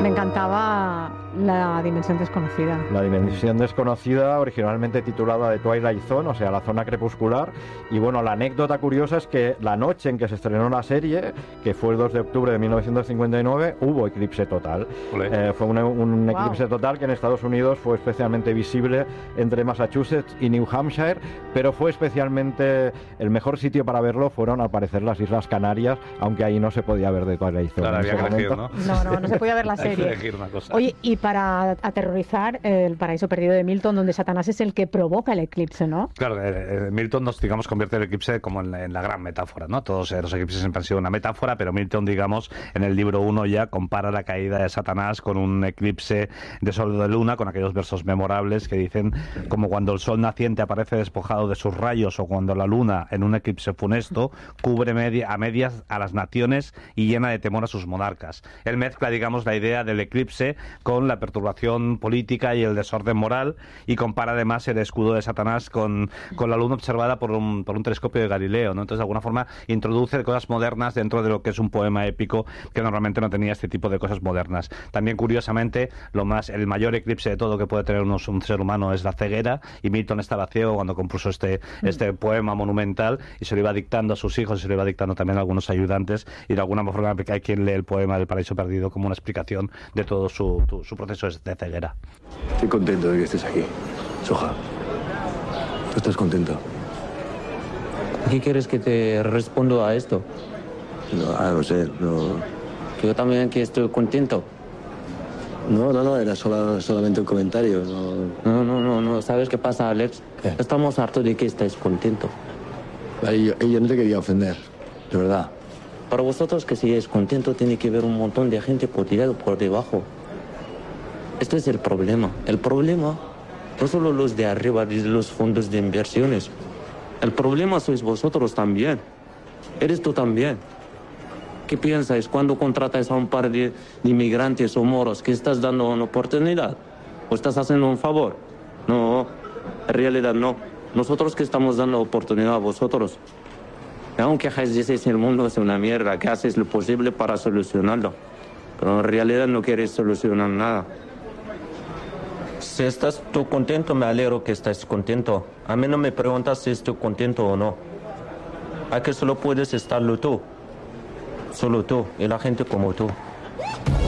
Me encantaba La Dimensión Desconocida. La Dimensión Desconocida, originalmente titulada The Twilight Zone, o sea, la zona crepuscular. Y bueno, la anécdota curiosa es que la noche en que se estrenó la serie, que fue el 2 de octubre de 1959, hubo eclipse total. Fue un eclipse total que en Estados Unidos fue especialmente visible entre Massachusetts y New Hampshire, pero fue especialmente el mejor sitio para verlo fueron al parecer las Islas Canarias, aunque ahí no se podía ver de Twilight Zone. Claro, había que elegir, ¿no? No se podía ver la serie. Hay que elegir una cosa. Oye, y para aterrorizar, El paraíso perdido de Milton, donde Satanás es el que provoca el eclipse, ¿no? Claro, Milton nos, digamos, convierte el eclipse como en la gran metáfora, ¿no? Todos los eclipses siempre han sido una metáfora, pero Milton, digamos, en el libro 1 ya compara la caída de Satanás con un eclipse de sol o de luna, con aquellos versos memorables que dicen como cuando el sol naciente aparece despojado de sus rayos o cuando la luna, en un eclipse funesto, cubre a medias a las naciones y llena de temor a sus monarcas. Él mezcla, digamos, la idea del eclipse con la perturbación política y el desorden moral, y compara además el escudo de Satanás con la luna observada por un telescopio de Galileo, ¿no? Entonces, de alguna forma, introduce cosas modernas dentro de lo que es un poema épico que normalmente no tenía este tipo de cosas modernas. También, curiosamente, el mayor eclipse de todo que puede tener un ser humano es la ceguera, y Milton estaba ciego cuando compuso este poema monumental, y se lo iba dictando a sus hijos y se lo iba dictando también a algunos ayudantes, y de alguna forma hay quien lee el poema del Paraíso Perdido como una explicación de todo su proceso de ceguera. Estoy contento de que estés aquí, Soja. ¿Tú estás contento? ¿Qué quieres que te responda a esto? No sé, no... Yo también que estoy contento. No, era solamente un comentario. No. ¿Sabes qué pasa, Alex? ¿Qué? Estamos hartos de que estés contento. Yo no te quería ofender, de verdad. Para vosotros que si es contento tiene que haber un montón de gente por tirado por debajo. Esto es el problema. El problema no solo los de arriba de los fondos de inversiones. El problema sois vosotros también. Eres tú también. ¿Qué piensas cuando contratas a un par de inmigrantes o moros que estás dando una oportunidad? ¿O estás haciendo un favor? No, en realidad no. Nosotros que estamos dando oportunidad a vosotros. Aunque dices el mundo es una mierda, que haces lo posible para solucionarlo. Pero en realidad no quieres solucionar nada. Si estás tú contento, me alegro que estés contento. A mí no me preguntas si estoy contento o no. Aquí solo puedes estarlo tú. Solo tú y la gente como tú.